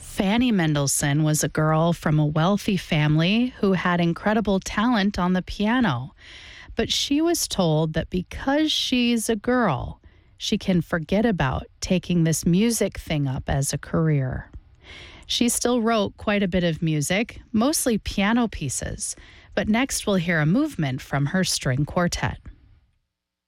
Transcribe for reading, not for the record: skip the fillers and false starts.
Fanny Mendelssohn was a girl from a wealthy family who had incredible talent on the piano. But she was told that because she's a girl, she can forget about taking this music thing up as a career. She still wrote quite a bit of music, mostly piano pieces. But next we'll hear a movement from her string quartet.